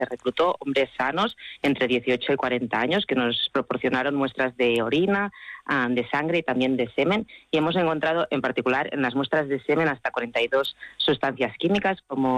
se reclutó hombres sanos entre 18 y 40 años que nos proporcionaron muestras de orina, de sangre y también de semen, y hemos encontrado en particular en las muestras de semen hasta 42 sustancias químicas como